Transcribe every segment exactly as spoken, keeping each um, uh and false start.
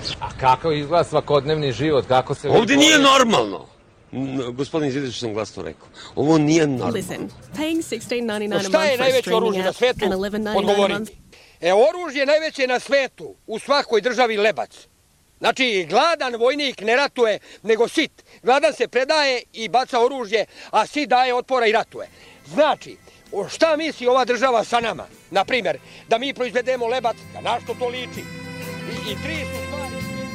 A kako izgleda svakodnevni život? Kako se... Ovdje nije normalno. Gospodin Izideć sam glasno rekao. Ovo nije normalno. Listen, paying sixteen ninety-nine a month Šta je for a najveće streaming oružje na app svetu? and eleven ninety-nine a Odgovori month. mi. E, oružje najveće na svetu, u svakoj državi lebac. Znači, gladan vojnik ne ratuje, nego sit. Gladan se predaje i baca oružje, a sit daje otpora i ratuje. Znači, šta misli ova država sa nama? Naprimjer, da mi proizvedemo lebac, na što to liči? I, i tri su stvari...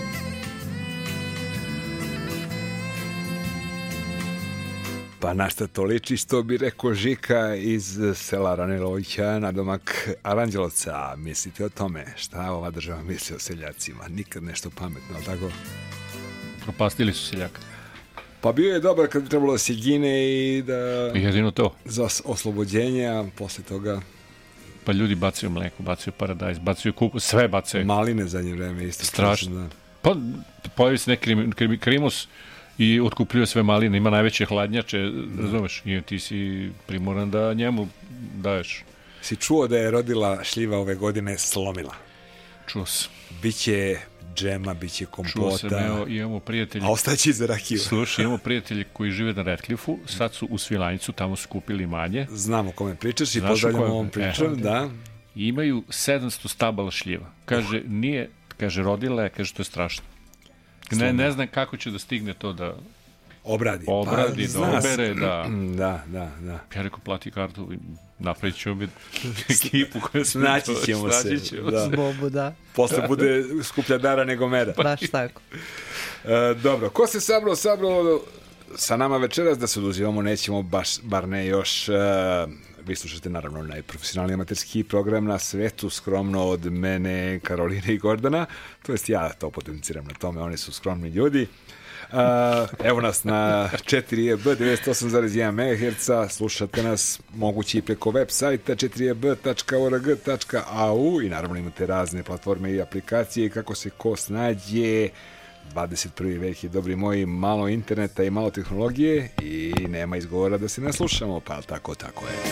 Pa na šta to liči, što bi rekao Žika iz sela Ranilovića na domak Aranđelovca. Mislite o tome šta ova država misli o seljacima? Nikad nešto pametno, ali tako? Propastili su seljaka. Pa bio je dobar kad bi trebalo da se gine i da... Jedino to. Za oslobođenje, a posle toga... Pa ljudi bacaju mleko, bacaju paradajz, bacaju kupu, sve bacaju. Maline zadnje vreme isto. Strašno. Da. Pa pojavi se neki krim, krim, krimus i otkupljuje sve maline, ima najveće hladnjače, da. Razumeš, i ti si primoran da njemu daješ. Si čuo da je rodila šljiva ove godine slomila? Čuo sam. Biće džema, biće kompota. Čuo sam, evo, imamo prijatelji... A ostaći za rakiju. Slušaj, imamo prijatelji koji žive na Redcliffe-u, sad su u Svilajnicu, tamo su kupili manje. Znamo o kome pričaš i pozdravljamo ovom pričom, e, da. I imaju sedamsto stabala šljiva. Kaže, nije, kaže, rodila je, kaže, to je strašno. Ne, ne znam kako će da stigne to da obradi, obradi pa, da obere, da... Da, da, da. Ja rekao, plati kartu, napravit ćemo mi ekipu koja se... Snaći ćemo se. Ćemo da. se. Bobu, da. Posle bude skuplja dara nego mera. Baš tako. E, dobro, ko se sabrao, sabrao sa nama večeras, da se oduzivamo, nećemo baš, bar ne još... Uh, vi slušate naravno najprofesionalniji amaterski program na svetu, skromno od mene, Karoline i Gordana, to jest ja to potenciram na tome, oni su skromni ljudi. Uh, evo nas na četiri E B devedeset osam zarez jedan megaherca, slušate nas moguće i preko web sajta četiri E B tačka org tačka a u i naravno imate razne platforme i aplikacije kako se ko snađe. dvadeset prvi vek je, dobri moji, malo interneta i malo tehnologije i nema izgovora da se ne slušamo, pa tako, tako je.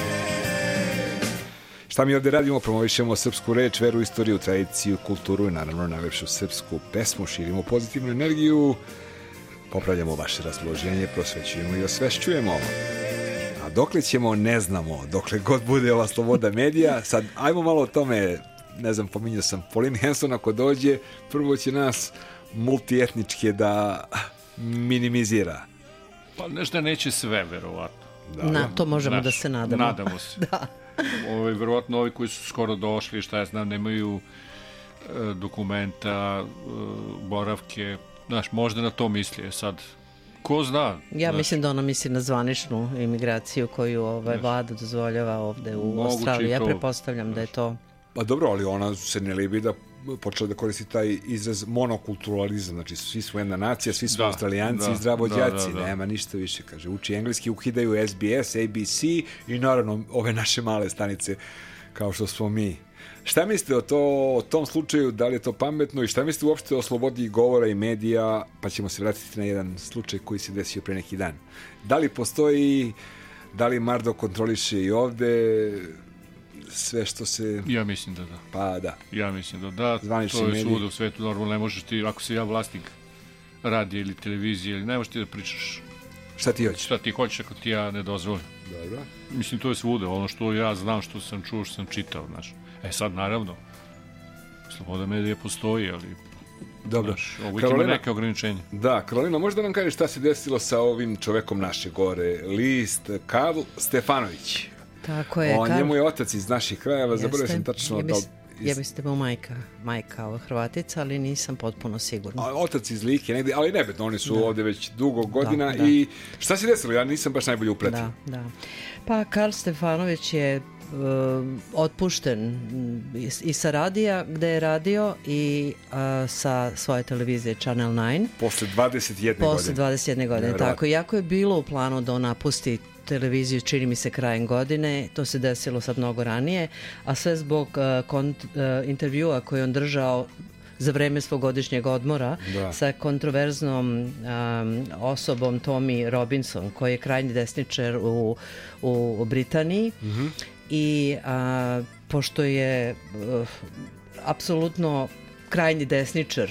Šta mi ovdje radimo? Promovišemo srpsku reč, veru, istoriju, tradiciju, kulturu i naravno najlepšu srpsku pesmu, širimo pozitivnu energiju, popravljamo vaše raspoloženje, prosvećujemo i osvešćujemo. A dokle ćemo, ne znamo, dokle god bude ova sloboda medija. Sad, ajmo malo o tome, ne znam, pominjao sam Pauline Hanson, ako dođe, prvo će nas multietničke da minimizira. Pa nešto neće sve, verovatno. Da. Na, to možemo Naš, da se nadamo. Nadamo se. Da. Ovi, verovatno ovi koji su skoro došli, šta ja znam, nemaju e, dokumenta, e, boravke, znaš, možda na to misli. Sad, ko zna? Ja znaš, mislim da ona misli na zvaničnu imigraciju koju ovaj vlada dozvoljava ovde u Australiji. Ja prepostavljam znaš. Da je to... Pa dobro, ali ona se ne libi da počela da koristi taj izraz monokulturalizam, znači svi su jedna nacija, svi su da, Australijanci da, i zdravođaci, da, da, da. Nema ništa više, kaže, uči engleski, ukidaju S B S, A B C i naravno ove naše male stanice kao što smo mi. Šta mislite o, to, o tom slučaju, da li je to pametno i šta mislite uopšte o slobodi govora i medija, pa ćemo se vratiti na jedan slučaj koji se desio pre neki dan. Da li postoji, da li Mardo kontroliše i ovde sve što se... Ja mislim da da. Pa da. Ja mislim da da. Zvanični to je mediji. svuda u svetu, normalno ne možeš ti, ako si ja vlasnik radija ili televizije, ili ne možeš ti da pričaš šta ti hoćeš. Šta ti hoćeš ako ti ja ne dozvolim. Dobro. Mislim, to je svuda. Ono što ja znam, što sam čuo, što sam čitao, znaš. E sad, naravno, sloboda medija postoji, ali... Dobro. Znaš, ovo ima neke ograničenje. Da, Karolina, možda nam kažeš šta se desilo sa ovim čovekom naše gore, List, Karl Stefanović. Tako je. On, Karl... njemu je otac iz naših krajeva, zaboravio sam tačno... Ja, mis... iz... ja biste mu majka, majka ova Hrvatica, ali nisam potpuno sigurna. A, otac iz Like, negdje, ali nebitno, oni su da. Ovdje već dugo godina da, i šta se desilo? Ja nisam baš najbolje upratio. Da, da. Pa Karl Stefanović je uh, otpušten i sa radija gde je radio i uh, sa svoje televizije Channel nine. Posle dvadeset jedne godine. Posle dvadeset jedne godine, tako. Iako je bilo u planu da on napusti televiziju, čini mi se krajem godine, to se desilo sad mnogo ranije, a sve zbog uh, kont, uh, intervjua koji on držao za vreme svog godišnjeg odmora da. Sa kontroverznom um, osobom Tommy Robinson, koji je krajnji desničar u, u, u Britaniji. Mm-hmm. I uh, pošto je uh, apsolutno krajnji desničar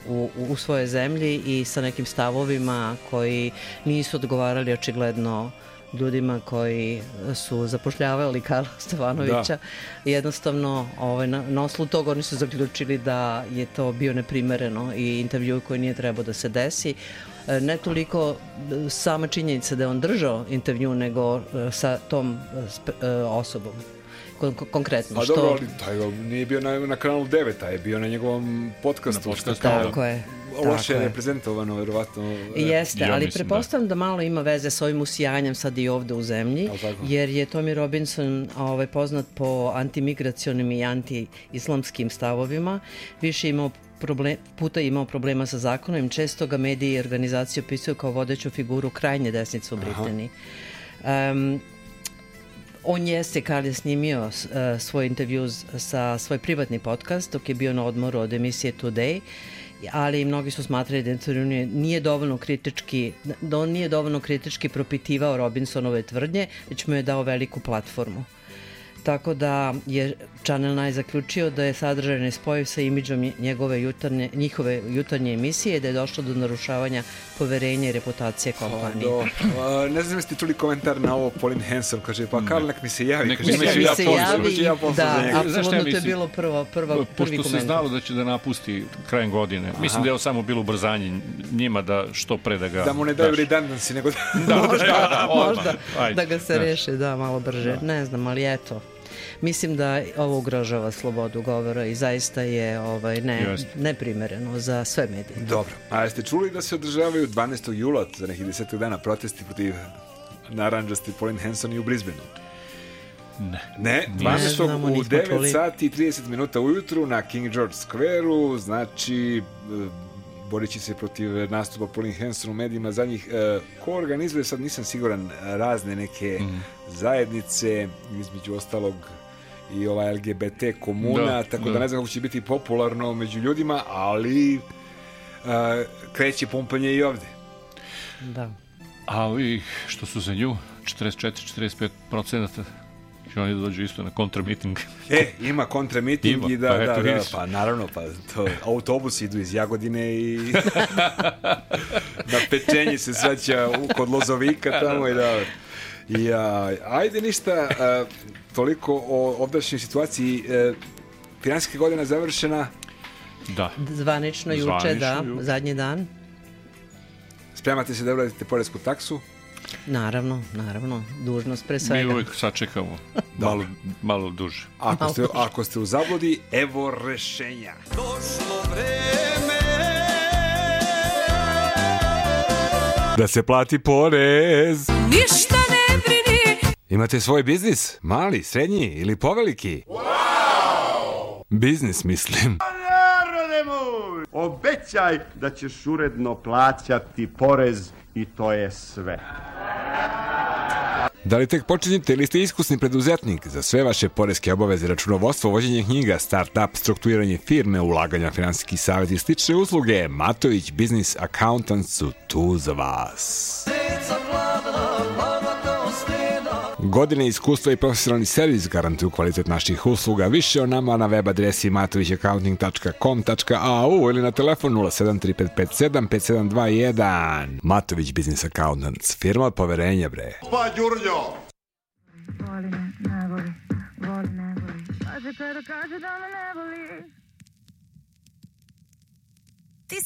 u, u svojoj zemlji i sa nekim stavovima koji nisu odgovarali očigledno ljudima koji su zapošljavali Karla Stefanovića. Da. Jednostavno, ovaj, na, na osnovu toga oni su zaključili da je to bio neprimereno i intervju koji nije trebao da se desi. Ne toliko sama činjenica da je on držao intervju, nego sa tom osobom. Kon- konkretno. Pa što... dobro, ali taj nije bio na, na kanalu devet, a je bio na njegovom podcastu. Na podcastu, tako je. Loše je reprezentovano, verovatno. Jeste, ja ali mislim, pretpostavljam da. da malo ima veze s ovim usijanjem sad i ovde u zemlji, jer je Tommy Robinson ovaj, poznat po antimigracionim i anti-islamskim stavovima. Više imao problem, puta imao problema sa zakonom i često ga mediji i organizacije opisuju kao vodeću figuru krajnje desnice u Britaniji. Um, On jeste, Karl je snimio uh, svoj intervju sa svoj privatni podcast dok je bio na odmoru od emisije Today, ali mnogi su smatrali da intervju nije, nije dovoljno kritički, da on nije dovoljno kritički propitivao Robinsonove tvrdnje, već mu je dao veliku platformu. Tako da je Channel nine zaključio da je sadržaj nespojiv sa imidžom njegove jutarnje, njihove jutarnje emisije i da je došlo do narušavanja poverenja i reputacije kompanije. A, ne znam jeste čuli komentar na ovo Pauline Hanson, kaže, pa Karl nek mi se javi. Nek kaže, mi se ja se javi, javi, ja da, Znaš apsolutno to je mislim? bilo prvo, prva, prvi Pošto komentar. se znalo da će da napusti krajem godine, Aha. mislim da je ovo samo bilo ubrzanje njima da što pre da ga... Da mu ne daju redundancy, nego da... da, možda, da, da, možda Ajde, da ga se znaš. reši, da, malo brže. Da. Ne znam, ali eto. Mislim da ovo ugrožava slobodu govora i zaista je ovaj, ne, neprimereno za sve medije. Dobro. A jeste čuli da se održavaju dvanaestog jula za nekih desetog dana protesti protiv narandžasti Pauline Hanson i u Brisbaneu? Ne. Ne, dvanaestog u devet sati i trideset minuta ujutru na King George Square-u, znači borit će se protiv nastupa Pauline Hanson u medijima za njih. Ko organizuje, sad nisam siguran, razne neke mm. zajednice, između ostalog i ova L G B T komuna, da, tako da. da ne znam kako će biti popularno među ljudima, ali uh, kreće pumpanje i ovde. Da. A ovi što su za nju, četrdeset četiri do četrdeset pet procenata, će oni da dođu isto na kontramiting. E, ima kontramiting ima, i da, pa, da, eto, da, pa naravno, pa to, autobusi idu iz Jagodine i na pečenje se svaća kod Lozovika tamo i da... I, a, ajde ništa, a, toliko o ovdašnjoj situaciji. E, finansijska godina završena. Da. Zvanično juče, Zvanično, da, juče. Zadnji dan. Spremate se da uradite poresku taksu? Naravno, naravno, dužnost pre svega. Mi uvijek sačekamo, malo, malo duže. Ako ste, ako ste u zabludi, evo rešenja. Došlo vreme da se plati porez. Ništa ne brini. Imate svoj biznis? Mali, srednji ili poveliki? Wow! Biznis, mislim. Narode moj! Obećaj da ćeš uredno plaćati porez i to je sve. Da li tek počinjete ili ste iskusni preduzetnik? Za sve vaše poreske obaveze, računovodstvo, vođenje knjiga, start-up, strukturiranje firme, ulaganja, finansijski savjet i slične usluge, Matović Business Accountants su tu za vas. Godine iskustva i profesionalni servis garantuju kvalitet naših usluga. Više o nama na web adresi matović accounting tačka com tačka a u ili na telefon nula sedam tri pet pet sedam pet sedam dva jedan. Matović Business Accountants, firma od poverenja, bre. Pa, Đurđo! Voli me, ne voli, voli, ne voli. Kaže kada kaže da me ne voli.